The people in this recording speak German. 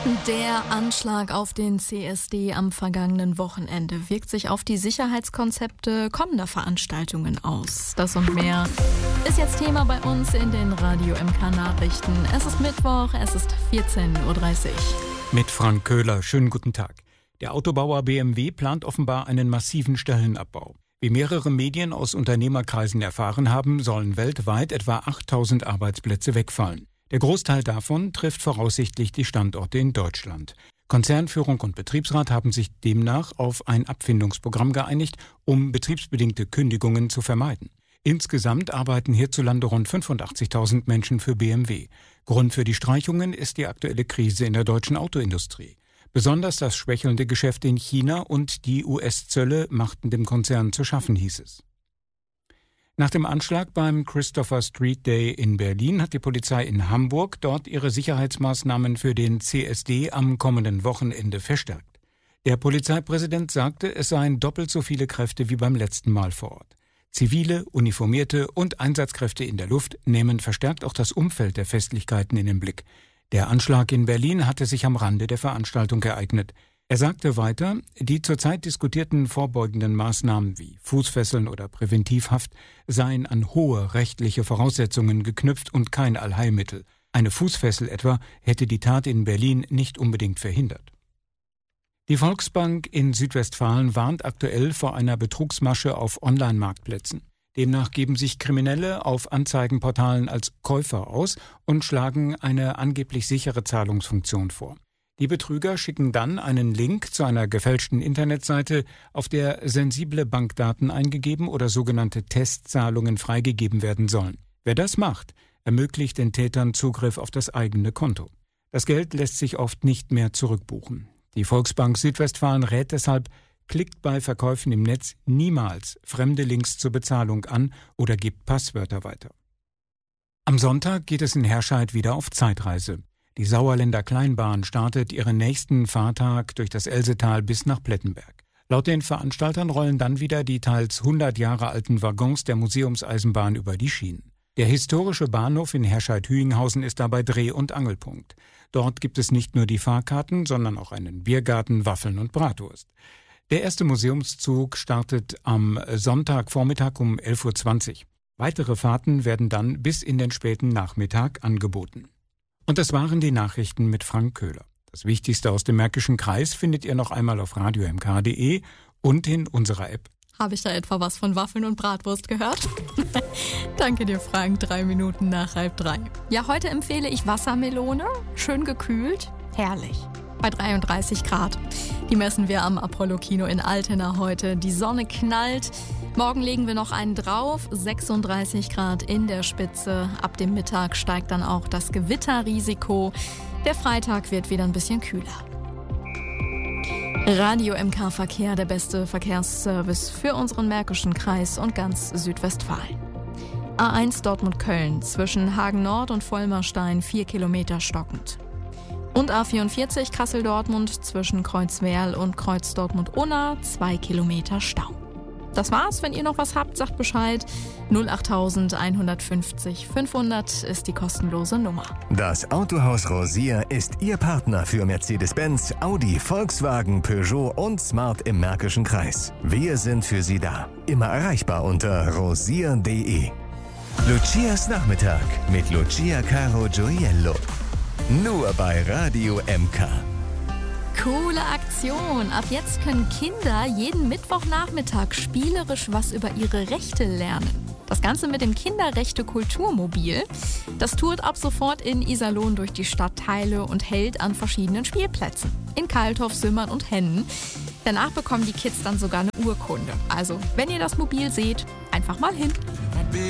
Der Anschlag auf den CSD am vergangenen Wochenende wirkt sich auf die Sicherheitskonzepte kommender Veranstaltungen aus. Das und mehr ist jetzt Thema bei uns in den Radio MK Nachrichten. Es ist Mittwoch, es ist 14.30 Uhr. Mit Frank Köhler, schönen guten Tag. Der Autobauer BMW plant offenbar einen massiven Stellenabbau. Wie mehrere Medien aus Unternehmerkreisen erfahren haben, sollen weltweit etwa 8.000 Arbeitsplätze wegfallen. Der Großteil davon trifft voraussichtlich die Standorte in Deutschland. Konzernführung und Betriebsrat haben sich demnach auf ein Abfindungsprogramm geeinigt, um betriebsbedingte Kündigungen zu vermeiden. Insgesamt arbeiten hierzulande rund 85.000 Menschen für BMW. Grund für die Streichungen ist die aktuelle Krise in der deutschen Autoindustrie. Besonders das schwächelnde Geschäft in China und die US-Zölle machten dem Konzern zu schaffen, hieß es. Nach dem Anschlag beim Christopher Street Day in Berlin hat die Polizei in Hamburg dort ihre Sicherheitsmaßnahmen für den CSD am kommenden Wochenende verstärkt. Der Polizeipräsident sagte, es seien doppelt so viele Kräfte wie beim letzten Mal vor Ort. Zivile, Uniformierte und Einsatzkräfte in der Luft nehmen verstärkt auch das Umfeld der Festlichkeiten in den Blick. Der Anschlag in Berlin hatte sich am Rande der Veranstaltung ereignet. Er sagte weiter, die zurzeit diskutierten vorbeugenden Maßnahmen wie Fußfesseln oder Präventivhaft seien an hohe rechtliche Voraussetzungen geknüpft und kein Allheilmittel. Eine Fußfessel etwa hätte die Tat in Berlin nicht unbedingt verhindert. Die Volksbank in Südwestfalen warnt aktuell vor einer Betrugsmasche auf Online-Marktplätzen. Demnach geben sich Kriminelle auf Anzeigenportalen als Käufer aus und schlagen eine angeblich sichere Zahlungsfunktion vor. Die Betrüger schicken dann einen Link zu einer gefälschten Internetseite, auf der sensible Bankdaten eingegeben oder sogenannte Testzahlungen freigegeben werden sollen. Wer das macht, ermöglicht den Tätern Zugriff auf das eigene Konto. Das Geld lässt sich oft nicht mehr zurückbuchen. Die Volksbank Südwestfalen rät deshalb, klickt bei Verkäufen im Netz niemals fremde Links zur Bezahlung an oder gebt Passwörter weiter. Am Sonntag geht es in Herscheid wieder auf Zeitreise. Die Sauerländer Kleinbahn startet ihren nächsten Fahrtag durch das Elsetal bis nach Plettenberg. Laut den Veranstaltern rollen dann wieder die teils 100 Jahre alten Waggons der Museumseisenbahn über die Schienen. Der historische Bahnhof in Herscheid-Hüinghausen ist dabei Dreh- und Angelpunkt. Dort gibt es nicht nur die Fahrkarten, sondern auch einen Biergarten, Waffeln und Bratwurst. Der erste Museumszug startet am Sonntagvormittag um 11.20 Uhr. Weitere Fahrten werden dann bis in den späten Nachmittag angeboten. Und das waren die Nachrichten mit Frank Köhler. Das Wichtigste aus dem Märkischen Kreis findet ihr noch einmal auf radiomk.de und in unserer App. Habe ich da etwa was von Waffeln und Bratwurst gehört? Danke dir, Frank. 3 Minuten nach 2:30. Ja, heute empfehle ich Wassermelone. Schön gekühlt. Herrlich. Bei 33 Grad. Die messen wir am Apollo-Kino in Altena heute. Die Sonne knallt. Morgen legen wir noch einen drauf. 36 Grad in der Spitze. Ab dem Mittag steigt dann auch das Gewitterrisiko. Der Freitag wird wieder ein bisschen kühler. Radio MK Verkehr, der beste Verkehrsservice für unseren Märkischen Kreis und ganz Südwestfalen. A1 Dortmund-Köln zwischen Hagen Nord und Vollmerstein 4 Kilometer stockend. Und A44 Kassel-Dortmund zwischen Kreuzwerl und Kreuz Dortmund-Unna 2 Kilometer Stau. Das war's. Wenn ihr noch was habt, sagt Bescheid. 08000 150 500 ist die kostenlose Nummer. Das Autohaus Rosier ist Ihr Partner für Mercedes-Benz, Audi, Volkswagen, Peugeot und Smart im Märkischen Kreis. Wir sind für Sie da. Immer erreichbar unter rosier.de. Lucias Nachmittag mit Lucia Caro Gioiello. Nur bei Radio MK. Coole Aktion! Ab jetzt können Kinder jeden Mittwochnachmittag spielerisch was über ihre Rechte lernen. Das Ganze mit dem Kinderrechte-Kulturmobil. Das tourt ab sofort in Iserlohn durch die Stadtteile und hält an verschiedenen Spielplätzen. In Kalthof, Sümmern und Hennen. Danach bekommen die Kids dann sogar eine Urkunde. Also, wenn ihr das Mobil seht, einfach mal hin.